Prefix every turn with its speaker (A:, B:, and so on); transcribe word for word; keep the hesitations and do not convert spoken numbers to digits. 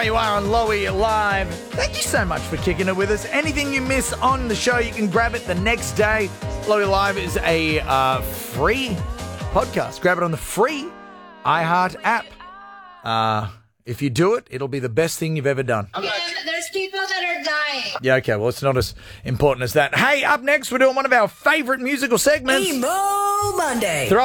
A: You are on Lowy Live. Thank you so much for kicking it with us. Anything you miss on the show, you can grab it the next day. Lowy Live is a uh, free podcast. Grab it on the free iHeart app. Uh, if you do it, it'll be the best thing you've ever done.
B: Yeah, there's people that are dying.
A: Yeah, okay, well, it's not as important as that. Hey, up next, we're doing one of our favourite musical segments.
C: Emo Monday.